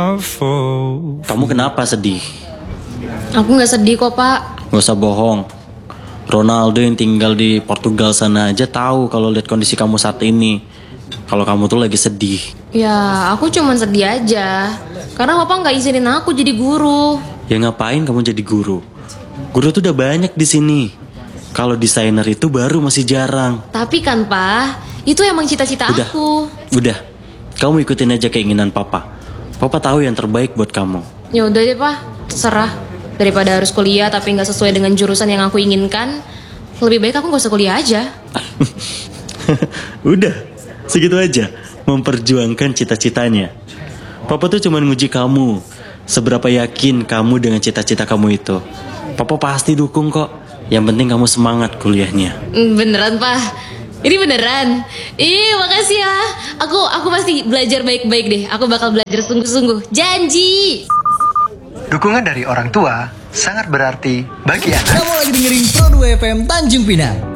Kamu kenapa sedih? Aku gak sedih kok, Pak. Gak usah bohong. Ronaldo yang tinggal di Portugal sana aja tahu kalau lihat kondisi kamu saat ini. Kalau kamu tuh lagi sedih. Ya, aku cuman sedih aja. Karena Papa gak izinin aku jadi guru. Ya ngapain kamu jadi guru? Guru tuh udah banyak di sini. Kalau desainer itu baru masih jarang. Tapi kan, Pak, itu emang cita-cita aku. Udah, kamu ikutin aja keinginan Papa. Papa tahu yang terbaik buat kamu. Ya udah deh, Pak. Terserah. Daripada harus kuliah tapi gak sesuai dengan jurusan yang aku inginkan, lebih baik aku gak usah kuliah aja. Udah, segitu aja. Memperjuangkan cita-citanya. Papa tuh cuma nguji kamu. Seberapa yakin kamu dengan cita-cita kamu itu. Papa pasti dukung kok. Yang penting kamu semangat kuliahnya. Beneran, Pak? Ini beneran? Makasih ya. Aku pasti belajar baik-baik deh. Aku bakal belajar sungguh-sungguh. Janji. Dukungan dari orang tua sangat berarti bagi anak. Kamu lagi dengerin Pro 2 FM Tanjung Pinang.